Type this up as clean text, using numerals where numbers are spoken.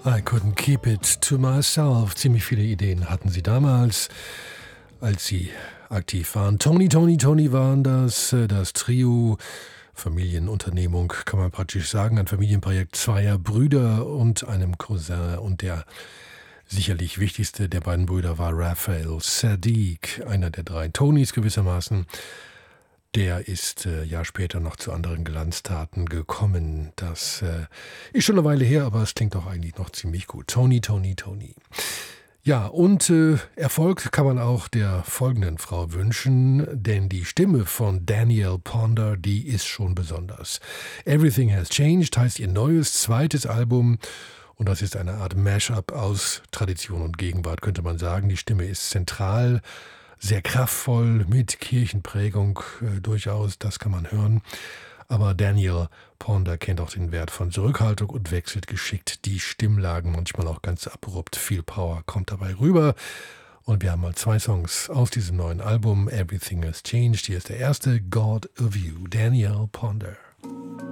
I couldn't keep it to myself. Ziemlich viele Ideen hatten sie damals, als sie aktiv waren. Tony waren das Trio, Familienunternehmung, kann man praktisch sagen, ein Familienprojekt zweier Brüder und einem Cousin. Und der sicherlich wichtigste der beiden Brüder war Raphael Saadiq, einer der drei Tonys gewissermaßen. Der ist Jahr später noch zu anderen Glanztaten gekommen. Das ist schon eine Weile her, aber es klingt doch eigentlich noch ziemlich gut. Tony. Ja, und Erfolg kann man auch der folgenden Frau wünschen, denn die Stimme von Danielle Ponder, die ist schon besonders. Everything Has Changed heißt ihr neues, zweites Album. Und das ist eine Art Mashup aus Tradition und Gegenwart, könnte man sagen. Die Stimme ist zentral, sehr kraftvoll, mit Kirchenprägung durchaus, das kann man hören. Aber Danielle Ponder kennt auch den Wert von Zurückhaltung und wechselt geschickt die Stimmlagen, manchmal auch ganz abrupt. Viel Power kommt dabei rüber. Und wir haben mal 2 Songs aus diesem neuen Album, Everything Has Changed. Hier ist der erste, God of You, Danielle Ponder.